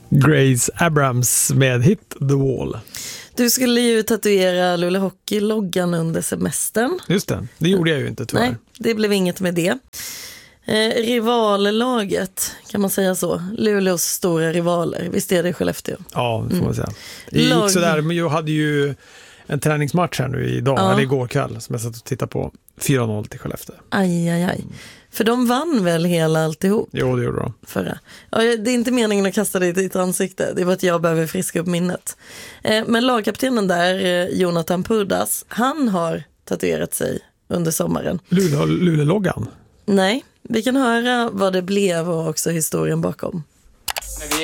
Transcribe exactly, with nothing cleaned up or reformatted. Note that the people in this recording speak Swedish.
Grace Abrams med Hit the Wall. Du skulle ju tatuera Luleå Hockey-loggan under semestern. Just det, det gjorde jag ju inte tyvärr. Nej, det blev inget med det. Eh, rivallaget, kan man säga så? Luleås stora rivaler, visst är det Skellefteå? Ja, det får man Mm. säga. Det gick Lag- sådär, men jag hade ju en träningsmatch här nu idag, Ja. eller igår kväll, som jag satt och tittade på. fyra noll till Skellefteå. Aj, aj, aj. För de vann väl hela alltihop Jo, det gjorde de. förra. Ja, det är inte meningen att kasta det i ditt ansikte. Det var att jag behöver friska upp minnet. Eh, men lagkaptenen där, eh, Jonathan Purdas, han har tatuerat sig under sommaren. Luleå, Luleå-loggan. Nej, vi kan höra vad det blev och också historien bakom. När vi